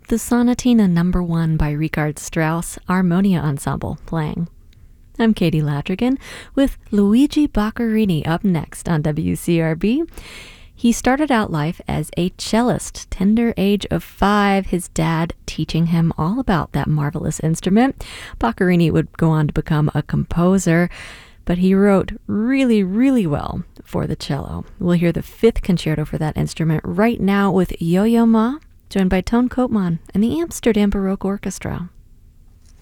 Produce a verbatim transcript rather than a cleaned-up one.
the Sonatina Number One by Richard Strauss Armonia Ensemble playing. I'm Katie Latrigan with Luigi Boccherini up next on W C R B. He started out life as a cellist, tender age of five, his dad teaching him all about that marvelous instrument. Boccherini would go on to become a composer, but he wrote really, really well for the cello. We'll hear the fifth concerto for that instrument right now with Yo-Yo Ma, joined by Toon Koopman and the Amsterdam Baroque Orchestra.